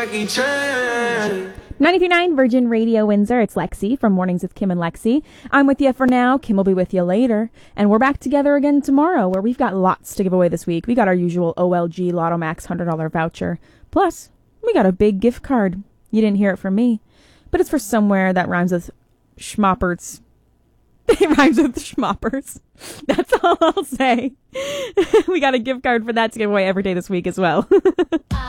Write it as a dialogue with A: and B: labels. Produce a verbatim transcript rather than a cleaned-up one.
A: ninety-three point nine Virgin Radio Windsor. It's Lexi from Mornings with Kim and Lexi. I'm with you for now. Kim will be with you later. And we're back together again tomorrow, where we've got lots to give away this week. We got our usual O L G Lotto Max one hundred dollars voucher. Plus, we got a big gift card. You didn't hear it from me, but it's for somewhere that rhymes with schmoppers. It rhymes with schmoppers. That's all I'll say. We got a gift card for that to give away every day this week as well.